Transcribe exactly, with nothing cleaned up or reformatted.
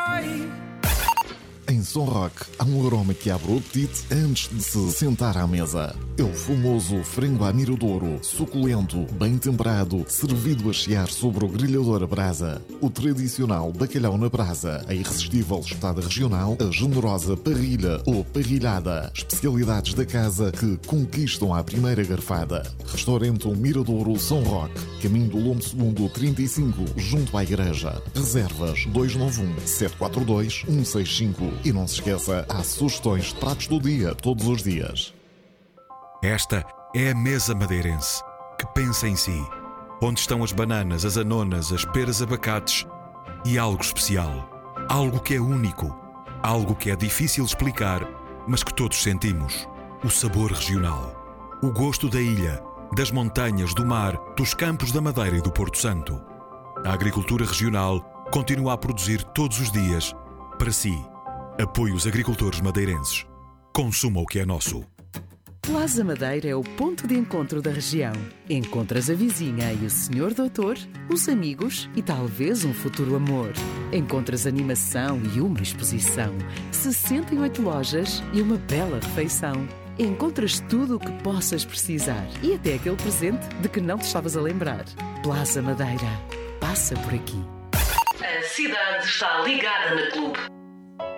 Em Som Rock, há um aroma que abre o apetite antes de se sentar à mesa. É o famoso frango à miradouro, suculento, bem temperado, servido a chiar sobre o grelhador a brasa. O tradicional bacalhau na brasa, a irresistível espetada regional, a generosa parrilha ou parrilhada. Especialidades da casa que conquistam à primeira garfada. Restaurante Miradouro Som Rock, caminho do Lombo Segundo trinta e cinco, junto à igreja. Reservas dois nove um, sete quatro dois, um seis cinco. E não se esqueça, há sugestões de pratos do dia todos os dias. Esta é a mesa madeirense, que pensa em si. Onde estão as bananas, as anonas, as peras, abacates e algo especial. Algo que é único. Algo que é difícil explicar, mas que todos sentimos. O sabor regional. O gosto da ilha, das montanhas, do mar, dos campos da Madeira e do Porto Santo. A agricultura regional continua a produzir todos os dias para si. Apoie os agricultores madeirenses. Consuma o que é nosso. Plaza Madeira é o ponto de encontro da região. Encontras a vizinha e o senhor doutor, os amigos e talvez um futuro amor. Encontras animação e uma exposição, sessenta e oito lojas e uma bela refeição. Encontras tudo o que possas precisar e até aquele presente de que não te estavas a lembrar. Plaza Madeira. Passa por aqui. A cidade está ligada na Clube.